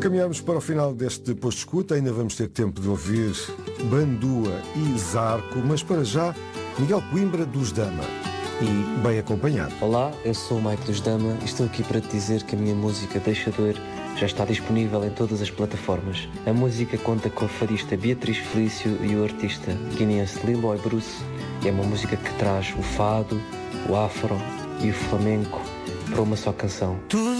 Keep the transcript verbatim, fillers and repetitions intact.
caminharmos para o final deste posto de escuta, ainda vamos ter tempo de ouvir Bandua e Zarco, mas para já, Miguel Coimbra dos Dama. E bem acompanhado. Olá, eu sou o Mike dos Dama e estou aqui para te dizer que a minha música Deixa Doer já está disponível em todas as plataformas. A música conta com a fadista Beatriz Felício e o artista guineense Liloy Bruce e é uma música que traz o fado, o afro e o flamenco para uma só canção.